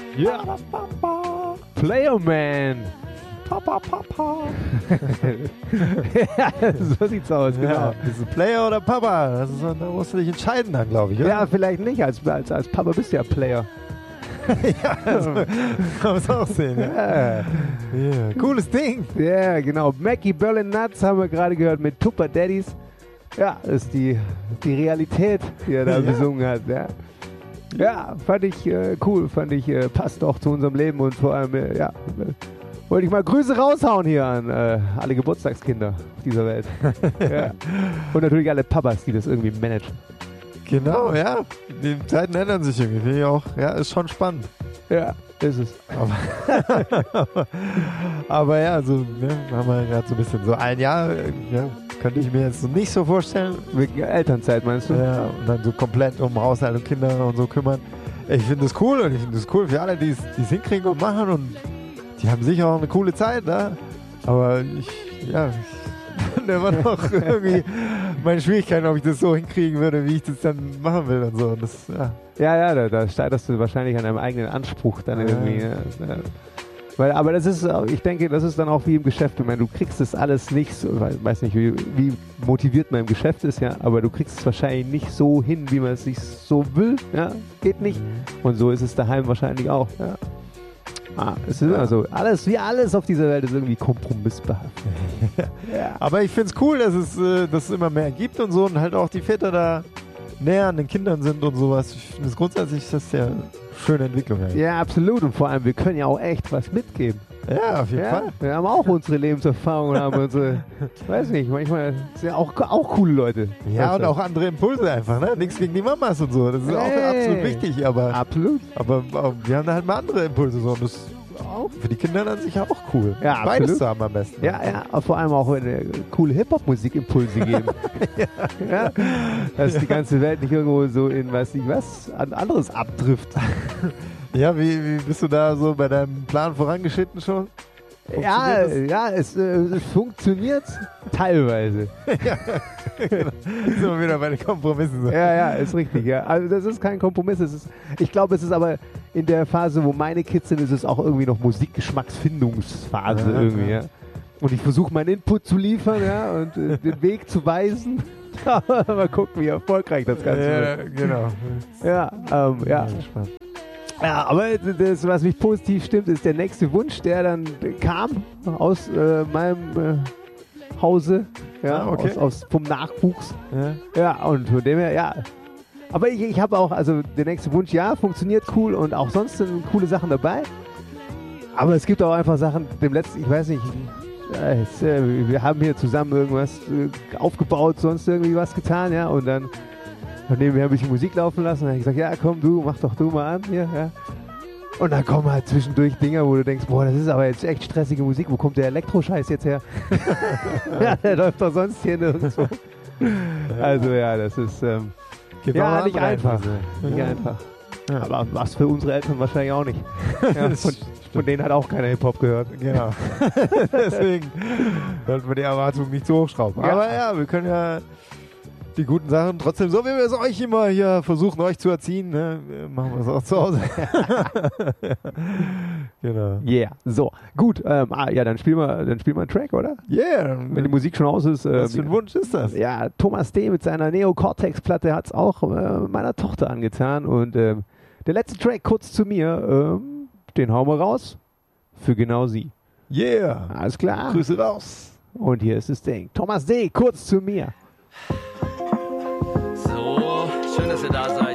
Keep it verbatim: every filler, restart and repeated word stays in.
Ja, Papa. Player Man. Papa, Papa. Ja, so sieht's aus, genau. Ja, bist du Player oder Papa? Das ist, da musst du dich entscheiden dann, glaube ich. Oder? Ja, vielleicht nicht. Als, als, als Papa bist du ja Player. Ja, also, kann man es auch sehen. Ja. Ja. Yeah. Cooles Ding. Ja, genau. Mackie Berlin Nuts haben wir gerade gehört mit Tupper Daddies. Ja, das ist die, die Realität, die er da Ja. besungen hat. Ja, ja fand ich äh, cool. Fand ich, äh, passt auch zu unserem Leben und vor allem, äh, ja, äh, wollte ich mal Grüße raushauen hier an äh, alle Geburtstagskinder auf dieser Welt. Ja. Und natürlich alle Papas, die das irgendwie managen. Genau, ja. Die Zeiten ändern sich irgendwie. Finde ich auch, ja, ist schon spannend. Ja, ist es. Aber, aber ja, so ne, haben wir gerade so ein bisschen so ein Jahr, äh, ja, könnte ich mir jetzt so nicht so vorstellen. Wegen Elternzeit, meinst du? Ja, und dann so komplett um Haushalt und Kinder und so kümmern. Ich finde das cool und ich finde das cool für alle, die es hinkriegen und machen und die haben sicher auch eine coole Zeit, ne? Aber ich, ja, ich finde immer noch irgendwie meine Schwierigkeiten, ob ich das so hinkriegen würde, wie ich das dann machen will und so. Und das, ja. Ja, ja, da, da scheiterst du wahrscheinlich an deinem eigenen Anspruch dann Ja. irgendwie. Ja. Ja. Weil, aber das ist, ich denke, das ist dann auch wie im Geschäft. Ich meine, du kriegst das alles nicht so, ich weiß nicht, wie, wie motiviert man im Geschäft ist, ja, aber du kriegst es wahrscheinlich nicht so hin, wie man es sich so will, ja, geht nicht. Und so ist es daheim wahrscheinlich auch, ja. Ah, es ist Ja. also alles, wie alles auf dieser Welt ist irgendwie kompromissbehaftet. Ja. Aber ich finde es cool, dass es, äh, dass es immer mehr gibt und so und halt auch die Väter da näher an den Kindern sind und sowas. Ich finde es grundsätzlich das ist ja eine schöne Entwicklung. Eigentlich. Ja, absolut. Und vor allem, wir können ja auch echt was mitgeben. Ja, auf jeden Ja, Fall. wir haben auch unsere Lebenserfahrung und haben unsere, weiß nicht, manchmal sind ja auch, auch coole Leute. Ja, Weißt und du? auch andere Impulse einfach, ne? Nichts gegen die Mamas und so. Das ist auch Hey. absolut wichtig, aber, Absolut. aber, aber wir haben da halt mal andere Impulse so und das ist auch für die Kinder dann sicher auch cool. Ja, Beides absolut. zu haben am besten. Ja, ja, vor allem auch eine coole Hip-Hop-Musik-Impulse geben. ja. Dass die ganze Welt nicht irgendwo so in, weiß nicht was, an anderes abtrifft. Ja, wie, wie bist du da so bei deinem Plan vorangeschritten schon? Ja, Funktioniert ja, es, äh, es funktioniert teilweise. Sind wir wieder bei den Kompromissen. So. Ja, ja, ist richtig, ja. Also das ist kein Kompromiss. Es ist, ich glaube, es ist aber in der Phase, wo meine Kids sind, ist es auch irgendwie noch Musikgeschmacksfindungsphase Ja, irgendwie, ja. ja. Und ich versuche meinen Input zu liefern, ja, und äh, den Weg zu weisen. Mal gucken, wie erfolgreich das Ganze Ja, wird. genau. Ja, ähm, ja. Spannend. Ja, aber das, was mich positiv stimmt, ist der nächste Wunsch, der dann kam aus äh, meinem äh, Hause, ja, Ah, okay. aus, aus, vom Nachwuchs. Ja. Ja, und von dem her, ja. Aber ich, ich habe auch, also der nächste Wunsch, ja, funktioniert cool und auch sonst sind coole Sachen dabei. Aber es gibt auch einfach Sachen, dem letzten, ich weiß nicht, äh, es, äh, wir haben hier zusammen irgendwas äh, aufgebaut, sonst irgendwie was getan, ja, und dann und nebenher ein bisschen Musik laufen lassen. Dann habe ich gesagt, ja, komm du, mach doch du mal an hier, ja. Und dann kommen halt zwischendurch Dinger, wo du denkst, boah, das ist aber jetzt echt stressige Musik, wo kommt der Elektroscheiß jetzt her? Ja, der läuft doch sonst hier nirgendwo. Also ja, das ist ähm, Gibt ja auch nicht andere einfach. Einflüsse. Nicht Ja. einfach. Ja. Aber was für unsere Eltern wahrscheinlich auch nicht. Ja, von, von denen hat auch keiner Hip-Hop gehört. Genau. Deswegen sollten wir die Erwartungen nicht zu hoch schrauben. Ja. Aber ja, wir können ja die guten Sachen trotzdem, so wie wir es euch immer hier versuchen, euch zu erziehen, ne, machen wir es auch zu Hause. Genau. Yeah. So, gut. Ähm, ah, ja, dann spielen wir, dann spielen wir einen Track, oder? Yeah. Wenn die Musik schon aus ist. Äh, Was für ein Wunsch ist das? Ja, Thomas D. mit seiner Neo-Cortex-Platte hat es auch äh, meiner Tochter angetan. Und ähm, der letzte Track, kurz zu mir, ähm, den hauen wir raus. Für genau sie. Yeah. Alles klar. Grüße raus. Und hier ist das Ding. Thomas D., kurz zu mir. So, schön, dass ihr da seid.